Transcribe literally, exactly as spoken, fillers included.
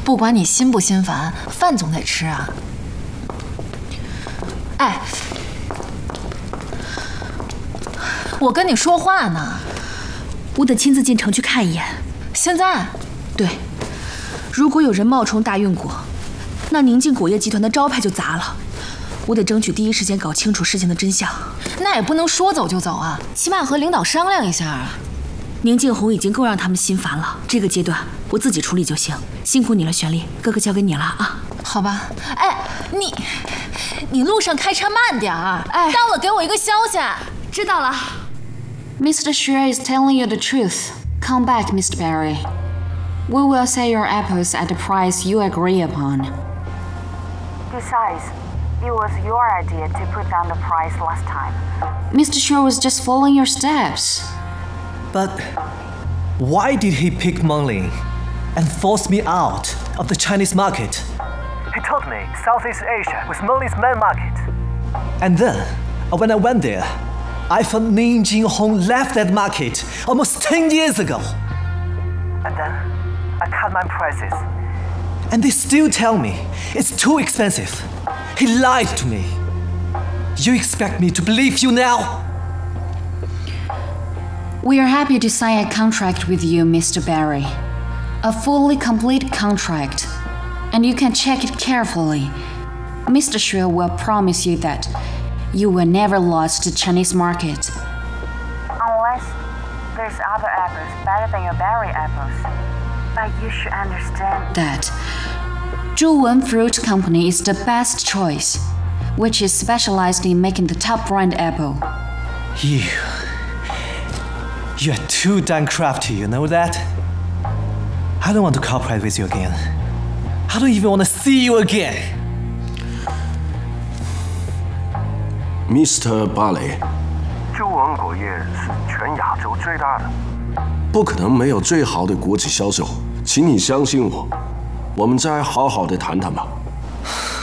不管你心不心烦，饭总得吃啊。哎，我跟你说话呢， 我得亲自进城去看一眼。 现在？ 对，如果有人冒充大运果，那宁静果业集团的招牌就砸了。我得争取第一时间搞清楚事情的真相。 那也不能说走就走啊，起码和领导商量一下啊。 宁静红已经够让他们心烦了，这个阶段我自己处理就行。辛苦你了，玄丽，哥哥交给你了啊。 好吧。哎，你，你路上开车慢点儿，哎，到了给我一个消息。 知道了。 Mister Xue is telling you the truth. Come back, Mister Barry. We will sell your apples at the price you agree upon. Besides, it was your idea to put down the price last time. Mister Xue was just following your steps. But why did he pick Mengling and force me out of the Chinese market? He told me Southeast Asia was Mengling's main market. And then, when I went there, I found Ning Jinghong left that market almost ten years ago. And then, I cut my prices. And they still tell me it's too expensive. He lied to me. You expect me to believe you now? We are happy to sign a contract with you, Mister Barry. A fully complete contract. And you can check it carefully. Mister Xue will promise you that you will never lose the Chinese market. Unless there's other apples better than your berry apples. But you should understand that Zhuwen Fruit Company is the best choice, which is specialized in making the top brand apple. You... You're too damn crafty, you know that? I don't want to cooperate with you again. I don't even want to see you again. Mister Barley， 朱文果业是全亚洲最大的， 不可能没有最好的果子销售，请你相信我，我们再好好的谈谈吧。